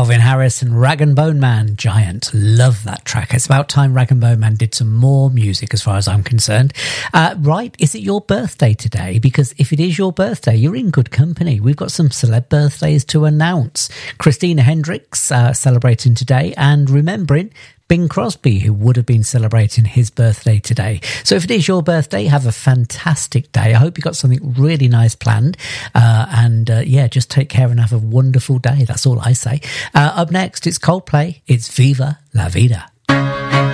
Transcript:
Calvin Harris and Rag and Bone Man, Giant. Love that track. It's about time Rag and Bone Man did some more music as far as I'm concerned. Right, is it your birthday today? Because if it is your birthday, you're in good company. We've got some celeb birthdays to announce. Christina Hendricks celebrating today, and remembering Bing Crosby, who would have been celebrating his birthday today. So if it is your birthday, have a fantastic day. I hope you got something really nice planned. Just take care and have a wonderful day. That's all I say. Up next, it's Coldplay. It's Viva La Vida.